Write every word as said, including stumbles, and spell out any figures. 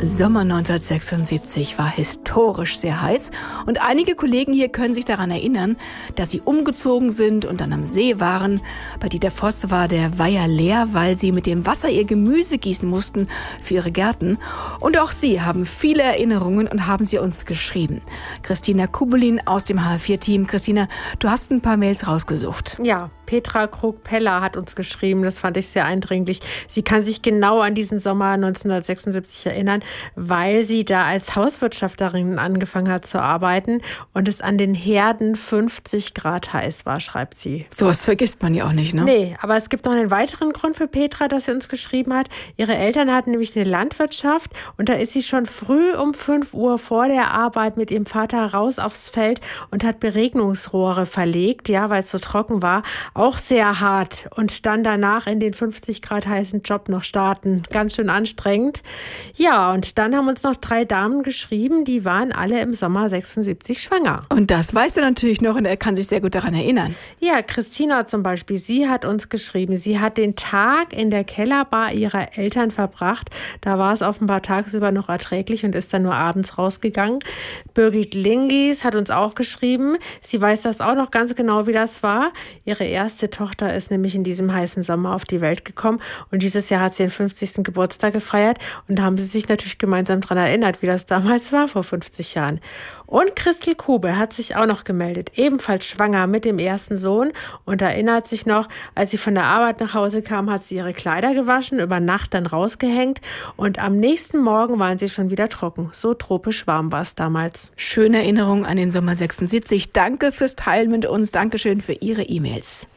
Sommer neunzehnhundertsechsundsiebzig war historisch sehr heiß und einige Kollegen hier können sich daran erinnern, dass sie umgezogen sind und dann am See waren. Bei Dieter Voss war der Weiher leer, weil sie mit dem Wasser ihr Gemüse gießen mussten für ihre Gärten. Und auch sie haben viele Erinnerungen und haben sie uns geschrieben. Christina Kubelin aus dem H vier Team. Christina, du hast ein paar Mails rausgesucht. Ja, Petra Krug-Peller hat uns geschrieben, das fand ich sehr eindringlich. Sie kann sich genau an diesen Sommer neunzehnhundertsechsundsiebzig erinnern, weil sie da als Hauswirtschafterin angefangen hat zu arbeiten und es an den Herden fünfzig Grad heiß war, schreibt sie. So was vergisst man ja auch nicht, ne? Nee, aber es gibt noch einen weiteren Grund für Petra, dass sie uns geschrieben hat. Ihre Eltern hatten nämlich eine Landwirtschaft und da ist sie schon früh um fünf Uhr vor der Arbeit mit ihrem Vater raus aufs Feld und hat Beregnungsrohre verlegt, ja, weil es so trocken war. Auch sehr hart. Und dann danach in den fünfzig Grad heißen Job noch starten. Ganz schön anstrengend. Ja, und dann haben uns noch drei Damen geschrieben, die waren alle im Sommer sechsundsiebzig schwanger. Und das weißt du natürlich noch und er kann sich sehr gut daran erinnern. Ja, Christina zum Beispiel, sie hat uns geschrieben, sie hat den Tag in der Kellerbar ihrer Eltern verbracht. Da war es offenbar tagsüber noch erträglich und ist dann nur abends rausgegangen. Birgit Lingis hat uns auch geschrieben, sie weiß das auch noch ganz genau, wie das war. Ihre erste erste Tochter ist nämlich in diesem heißen Sommer auf die Welt gekommen und dieses Jahr hat sie ihren fünfzigsten Geburtstag gefeiert und da haben sie sich natürlich gemeinsam daran erinnert, wie das damals war vor fünfzig Jahren. Und Christel Kube hat sich auch noch gemeldet, ebenfalls schwanger mit dem ersten Sohn und erinnert sich noch, als sie von der Arbeit nach Hause kam, hat sie ihre Kleider gewaschen, über Nacht dann rausgehängt und am nächsten Morgen waren sie schon wieder trocken. So tropisch warm war es damals. Schöne Erinnerung an den Sommer sechsundsiebzig. Danke fürs Teilen mit uns. Dankeschön für Ihre E-Mails.